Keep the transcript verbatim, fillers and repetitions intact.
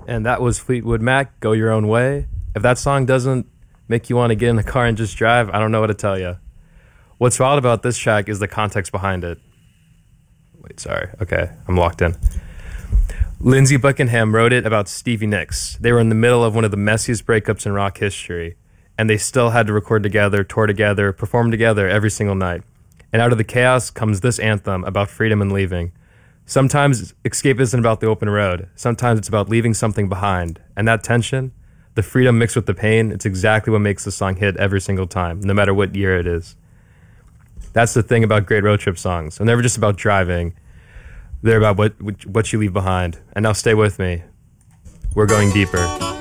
And that was Fleetwood Mac, Go Your Own Way. If that song doesn't make you want to get in the car and just drive, I don't know what to tell you. What's wild about this track is the context behind it. Wait, sorry. Okay, I'm locked in. Lindsey Buckingham wrote it about Stevie Nicks. They were in the middle of one of the messiest breakups in rock history, and they still had to record together, tour together, perform together every single night. And out of the chaos comes this anthem about freedom and leaving. Sometimes escape isn't about the open road. Sometimes it's about leaving something behind. And that tension, the freedom mixed with the pain, it's exactly what makes the song hit every single time, no matter what year it is. That's the thing about great road trip songs. They're never just about driving. They're about what what you leave behind. And now stay with me. We're going deeper.